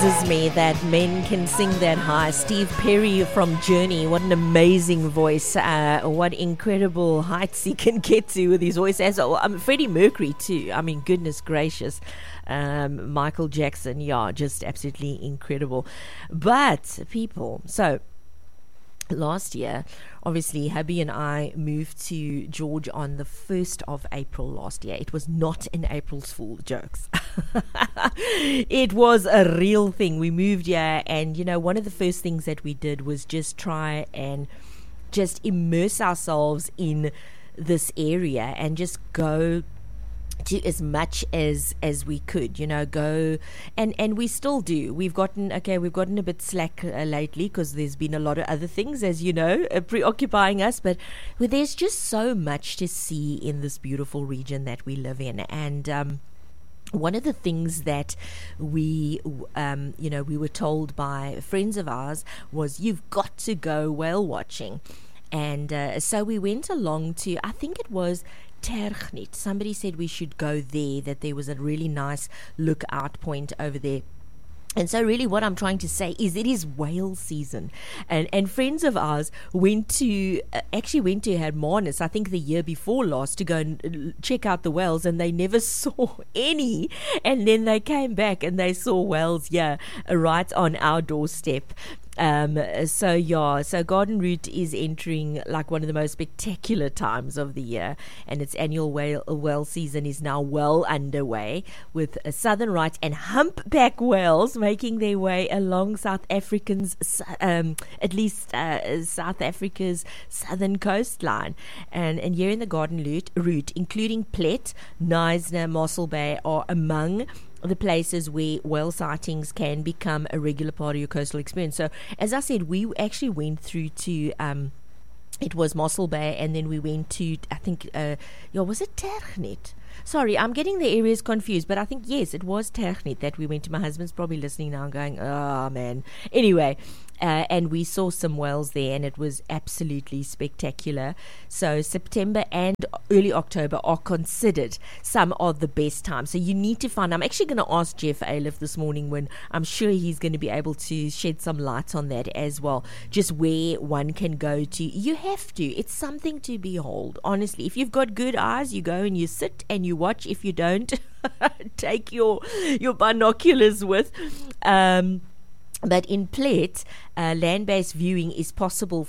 Me that men can sing that high. Steve Perry from Journey, what an amazing voice, what incredible heights he can get to with his voice. As Freddie Mercury too, I mean, goodness gracious. Michael Jackson, yeah, just absolutely incredible. But people, so last year, obviously, hubby and I moved to George on the 1st of April last year. It was not an April's Fool, jokes. It was a real thing. We moved here, and you know, one of the first things that we did was just try and just immerse ourselves in this area and just go to as much as we could, you know, go and we still do. We've gotten a bit slack lately because there's been a lot of other things, as you know, preoccupying us, but there's just so much to see in this beautiful region that we live in. And one of the things that we were told by friends of ours was, you've got to go whale watching. And so we went along to, I think it was Tergniet. Somebody said we should go there, that there was a really nice lookout point over there. And so really what I'm trying to say is it is whale season. And friends of ours went to Hermanus, I think the year before last, to go and check out the whales, and they never saw any. And then they came back and they saw whales, right on our doorstep. So Garden Route is entering like one of the most spectacular times of the year, and its annual whale season is now well underway, with southern right and humpback whales making their way along South Africa's South Africa's southern coastline, and here in the Garden Route, including Plet, Knysna, Mossel Bay, are among the places where whale sightings can become a regular part of your coastal experience. So, as I said, we actually went through to it was Mossel Bay, and then we went to, I think, was it Tergniet? Sorry, I'm getting the areas confused, but I think, yes, it was Tergniet that we went to. My husband's probably listening now and going, oh, man. Anyway, and we saw some whales there, and it was absolutely spectacular. So September and early October are considered some of the best times. So you need to find, I'm actually going to ask Jeff Aliff this morning, when I'm sure he's going to be able to shed some light on that as well, just where one can go to. You have to. It's something to behold, honestly. If you've got good eyes, you go and you sit and you watch. If you don't, take your binoculars with. But in Plet, land-based viewing is possible